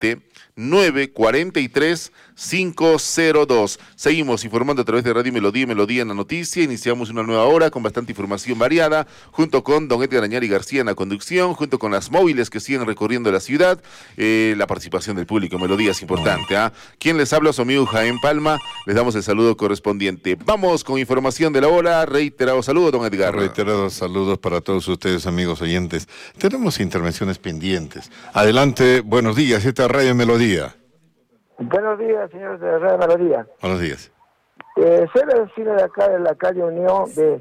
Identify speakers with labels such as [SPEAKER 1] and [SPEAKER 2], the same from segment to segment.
[SPEAKER 1] 943-502. Seguimos informando a través de Radio Melodía y Melodía en la Noticia. Iniciamos una nueva hora con bastante información variada, junto con don Edgar Añari García en la conducción, junto con las móviles que siguen recorriendo la ciudad. La participación del público, Melodía es importante. Quien les habla, su amigo Jaén Palma, les damos el saludo correspondiente. Vamos con información de la hora. Reiterados saludos, don Edgar.
[SPEAKER 2] Reiterados saludos para todos ustedes, amigos oyentes. Tenemos intervenciones pendientes. Adelante, buenos días, esta es Radio Melodía.
[SPEAKER 3] Buenos días, señores de Radio Melodía.
[SPEAKER 2] Buenos días.
[SPEAKER 3] Soy el vecino de acá de la calle Unión de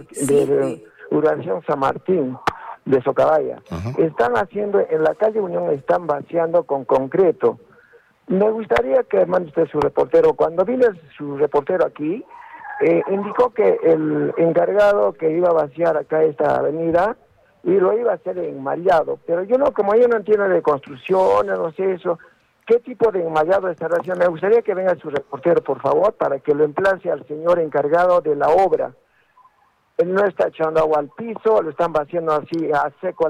[SPEAKER 3] Urbanización San Martín, de Socabaya. Están haciendo, en la calle Unión están vaciando con concreto. Me gustaría que mande usted su reportero. Cuando vino su reportero aquí, indicó que el encargado que iba a vaciar acá esta avenida, y lo iba a hacer enmallado. Pero yo no, como yo no entiendo de construcción, no sé eso, ¿qué tipo de enmallado estará haciendo? Me gustaría que venga su reportero, por favor, para que lo emplace al señor encargado de la obra. Él no está echando agua al piso, lo están vaciando así a seco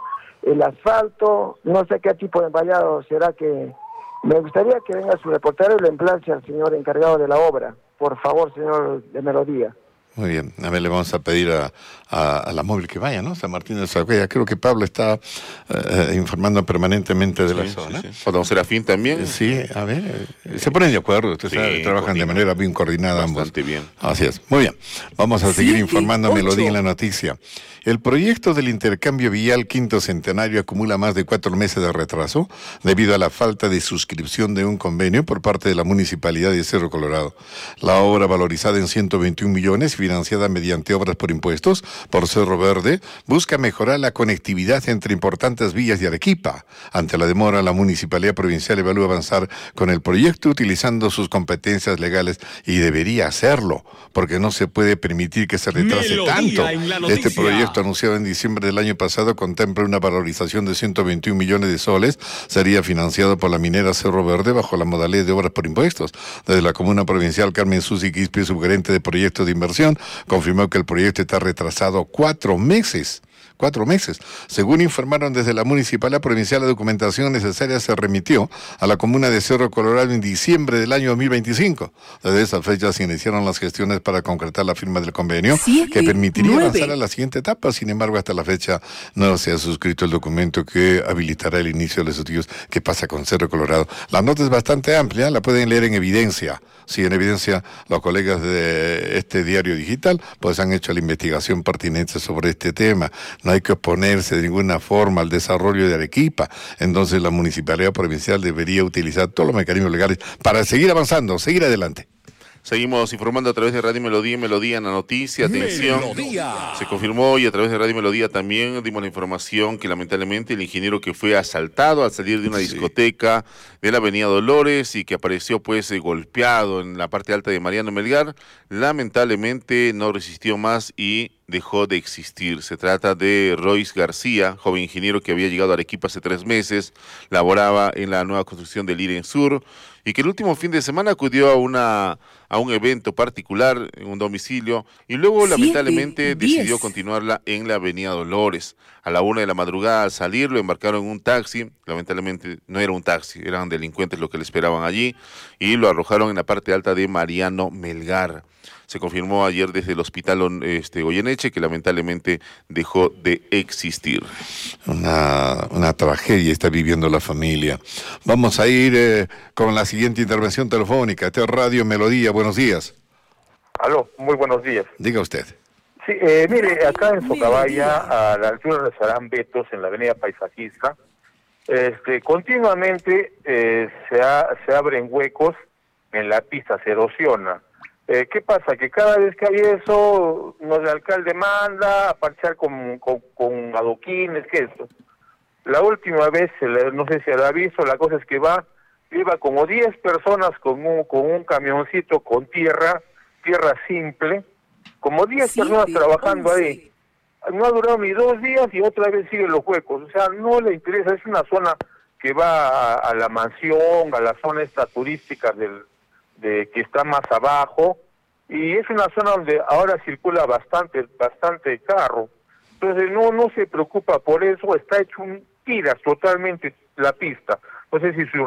[SPEAKER 3] el asfalto, no sé qué tipo de enmallado será que... Me gustaría que venga su reportero y lo emplace al señor encargado de la obra. Por favor, señor de Melodía.
[SPEAKER 2] Muy bien, a ver, le vamos a pedir a la móvil que vaya, ¿no? San Martín de Socabaya. Creo que Pablo está informando permanentemente de la zona.
[SPEAKER 1] Sí. ¿O don Serafín también?
[SPEAKER 2] Sí, a ver, se ponen de acuerdo, usted sabe, trabajan de manera bien coordinada ambos.
[SPEAKER 1] Bastante bien.
[SPEAKER 2] Así es, muy bien. Vamos a seguir informando Melodía en la noticia. El proyecto del intercambio vial Quinto Centenario acumula más de 4 meses de retraso debido a la falta de suscripción de un convenio por parte de la Municipalidad de Cerro Colorado. La obra, valorizada en 121 millones, financiada mediante obras por impuestos por Cerro Verde, busca mejorar la conectividad entre importantes villas de Arequipa. Ante la demora, la Municipalidad Provincial evalúa avanzar con el proyecto utilizando sus competencias legales y debería hacerlo, porque no se puede permitir que se retrase tanto. Este proyecto, anunciado en diciembre del año pasado, contempla una valorización de 121 millones de soles. Sería financiado por la minera Cerro Verde bajo la modalidad de obras por impuestos. Desde la Comuna Provincial, Carmen Susi Quispe, subgerente de proyectos de inversión, confirmó que el proyecto está retrasado 4 meses. 4 meses. Según informaron desde la Municipalidad Provincial, la documentación necesaria se remitió a la comuna de Cerro Colorado en diciembre del año 2025. Desde esa fecha se iniciaron las gestiones para concretar la firma del convenio que permitiría avanzar a la siguiente etapa. Sin embargo, hasta la fecha no se ha suscrito el documento que habilitará el inicio de los estudios. ¿Qué pasa con Cerro Colorado? La nota es bastante amplia, la pueden leer en Evidencia. Sí, en Evidencia, los colegas de este diario digital pues han hecho la investigación pertinente sobre este tema. No hay que oponerse de ninguna forma al desarrollo de Arequipa. Entonces la Municipalidad Provincial debería utilizar todos los mecanismos legales para seguir avanzando, seguir adelante.
[SPEAKER 1] Seguimos informando a través de Radio Melodía y Melodía en la noticia. Atención, se confirmó y a través de Radio Melodía también dimos la información que lamentablemente el ingeniero que fue asaltado al salir de una discoteca de la Avenida Dolores y que apareció pues golpeado en la parte alta de Mariano Melgar, lamentablemente no resistió más y dejó de existir. Se trata de Royce García, joven ingeniero que había llegado a Arequipa hace 3 meses, laboraba en la nueva construcción del IREN Sur y que el último fin de semana acudió a un evento particular en un domicilio y luego lamentablemente decidió continuarla en la Avenida Dolores. A la 1 de la madrugada al salir lo embarcaron en un taxi, lamentablemente no era un taxi, eran delincuentes los que le esperaban allí y lo arrojaron en la parte alta de Mariano Melgar. Se confirmó ayer desde el hospital Goyeneche que lamentablemente dejó de existir.
[SPEAKER 2] Una tragedia está viviendo la familia. Vamos a ir con la siguiente intervención telefónica. Esta es Radio Melodía. Buenos días.
[SPEAKER 4] Aló, muy buenos días.
[SPEAKER 2] Diga usted.
[SPEAKER 4] Sí, mire, acá en Socabaya, a la altura de Restaurant Betos, en la avenida Paisajista, continuamente se abren huecos en la pista, se erosiona. ¿Qué pasa? Que cada vez que hay eso, el alcalde manda a parchar con adoquines, ¿qué es eso? La última vez, no sé si habrá visto, la cosa es que iba como 10 personas con un camioncito con tierra simple, como 10 personas trabajando ahí. No ha durado ni 2 días y otra vez siguen los huecos. O sea, no le interesa, es una zona que va a la mansión, a la zona esta turística que está más abajo, y es una zona donde ahora circula bastante carro. Entonces no se preocupa por eso, está hecho un tiras totalmente la pista. No sé si su